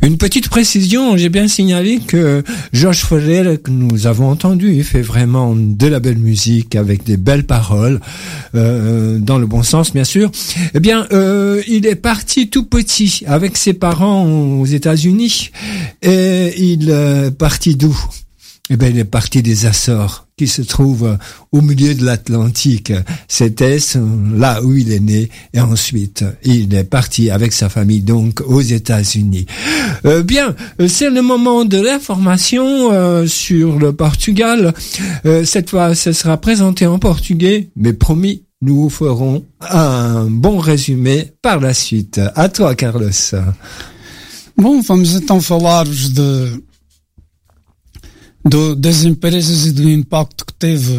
Une petite précision, j'ai bien signalé que Jorge Ferreira, que nous avons entendu, il fait vraiment de la belle musique avec des belles paroles, dans le bon sens bien sûr. Eh bien, il est parti tout petit avec ses parents aux États-Unis et il est parti d'où? Eh bien, il est parti des Açores, qui se trouve au milieu de l'Atlantique. C'était là où il est né, et ensuite, il est parti avec sa famille, donc, aux États-Unis. Bien, c'est le moment de l'information sur le Portugal. Cette fois, ce sera présenté en portugais, mais promis, nous vous ferons un bon résumé par la suite. À toi, Carlos. Bom, vamos então falar-vos das empresas e do impacto que teve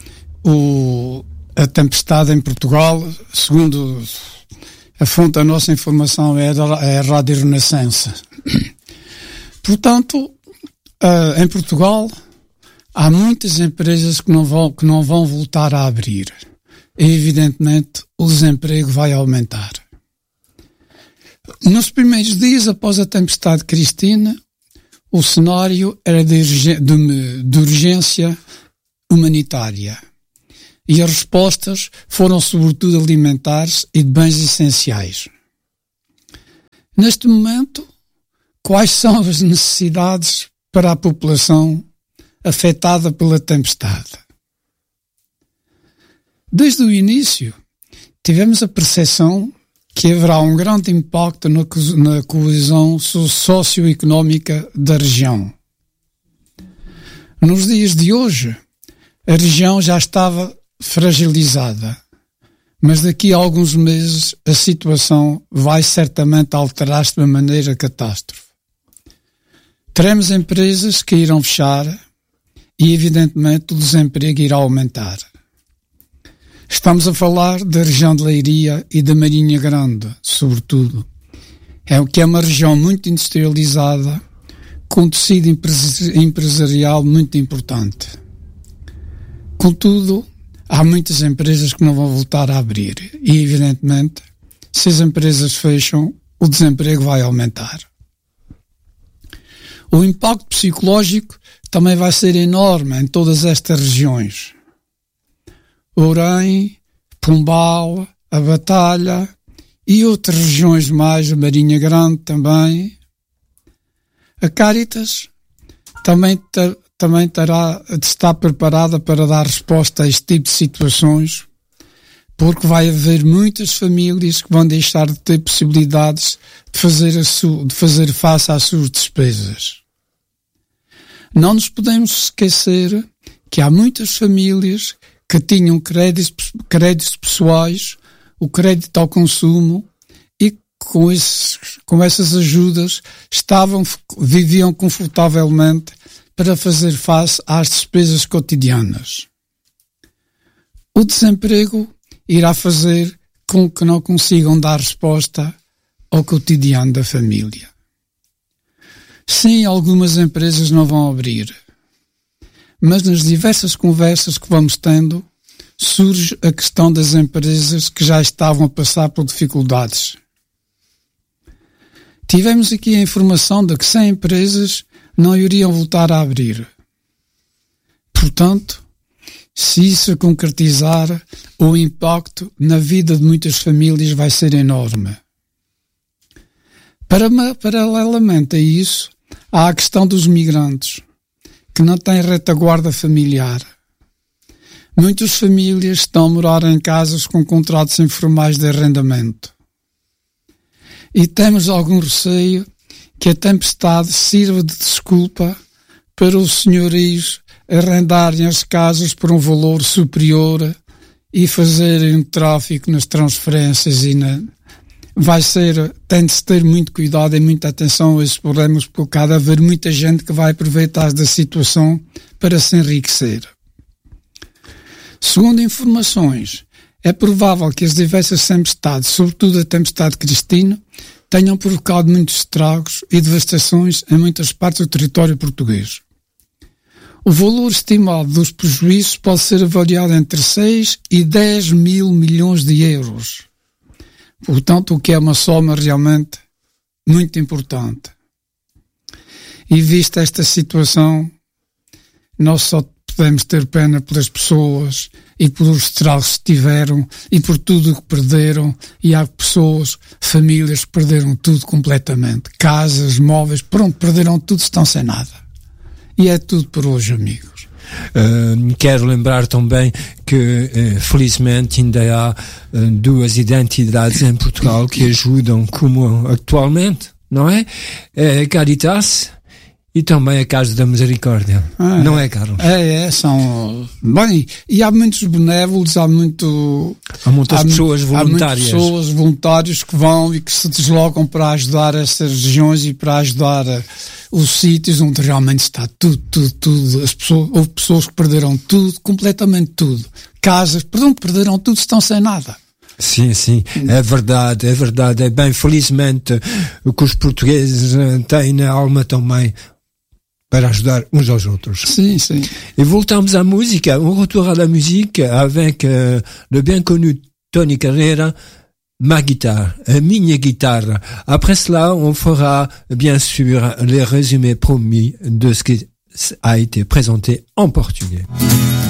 a tempestade em Portugal. Segundo a fonte da nossa informação é a Rádio Renascença. Portanto, em Portugal há muitas empresas que não vão voltar a abrir. E, evidentemente, o desemprego vai aumentar. Nos primeiros dias após a tempestade Cristina, o cenário era de urgência humanitária e as respostas foram sobretudo alimentares e de bens essenciais. Neste momento, quais são as necessidades para a população afetada pela tempestade? Desde o início, tivemos a percepção que haverá um grande impacto na coesão socioeconómica da região. Nos dias de hoje, a região já estava fragilizada, mas daqui a alguns meses a situação vai certamente alterar-se de uma maneira catástrofe. Teremos empresas que irão fechar e, evidentemente, o desemprego irá aumentar. Estamos a falar da região de Leiria e da Marinha Grande, sobretudo. É uma região muito industrializada, com tecido empresarial muito importante. Contudo, há muitas empresas que não vão voltar a abrir e, evidentemente, se as empresas fecham, o desemprego vai aumentar. O impacto psicológico também vai ser enorme em todas estas regiões. Orem, Pombal, a Batalha e outras regiões mais, a Marinha Grande também. A Cáritas também terá de estar preparada para dar resposta a este tipo de situações, porque vai haver muitas famílias que vão deixar de ter possibilidades de fazer face às suas despesas. Não nos podemos esquecer que há muitas famílias que tinham créditos pessoais, o crédito ao consumo, e com essas ajudas viviam confortavelmente para fazer face às despesas cotidianas. O desemprego irá fazer com que não consigam dar resposta ao cotidiano da família. Sim, algumas empresas não vão abrir, mas nas diversas conversas que vamos tendo, surge a questão das empresas que já estavam a passar por dificuldades. Tivemos aqui a informação de que 100 empresas não iriam voltar a abrir. Portanto, se isso concretizar, o impacto na vida de muitas famílias vai ser enorme. Paralelamente a isso, há a questão dos migrantes, que não têm retaguarda familiar. Muitas famílias estão a morar em casas com contratos informais de arrendamento. E temos algum receio que a tempestade sirva de desculpa para os senhorios arrendarem as casas por um valor superior e fazerem um tráfico nas transferências tem de se ter muito cuidado e muita atenção a esses problemas, porque há de haver muita gente que vai aproveitar da situação para se enriquecer. Segundo informações, é provável que as diversas tempestades, sobretudo a tempestade Cristina, tenham provocado muitos estragos e devastações em muitas partes do território português. O valor estimado dos prejuízos pode ser avaliado entre 6 e 10 mil milhões de euros. Portanto, o que é uma soma realmente muito importante. E vista esta situação, nós só podemos ter pena pelas pessoas e pelos estragos que tiveram e por tudo o que perderam, e há pessoas, famílias que perderam tudo completamente, casas, móveis, pronto, perderam tudo, estão sem nada. E é tudo por hoje, amigos. Quero lembrar também que felizmente ainda há duas identidades em Portugal que ajudam como atualmente, não é? A Caritas e também a Casa da Misericórdia, não é, Carlos? São... Bem, e há muitos benévolos, há muitas pessoas voluntárias. Há muitas pessoas voluntárias que vão e que se deslocam para ajudar essas regiões e para ajudar os sítios onde realmente está tudo. Houve pessoas que perderam tudo, completamente tudo. Casas, perderam tudo, estão sem nada. Sim, é verdade. É bem, felizmente, o que os portugueses têm na alma também para ajudar uns aos outros. Sim. Et voltamos à musique, on retourne à la musique avec le bien connu Tony Carreira, ma guitare, minha guitare. Après cela, on fera bien sûr les résumés promis de ce qui a été présenté en portugais.